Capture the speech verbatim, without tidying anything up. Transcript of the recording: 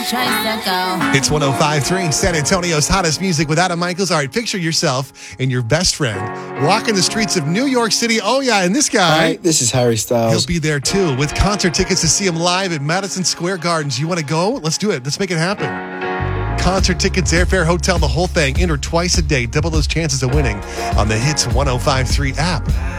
It's one oh five point three, San Antonio's hottest music with Adam Michaels. All right, picture yourself and your best friend walking the streets of New York City. Oh, yeah, and this guy. Hi, this is Harry Styles. He'll be there, too, with concert tickets to see him live at Madison Square Gardens. You want to go? Let's do it. Let's make it happen. Concert tickets, airfare, hotel, the whole thing. Enter twice a day. Double those chances of winning on the Hits one oh five point three app.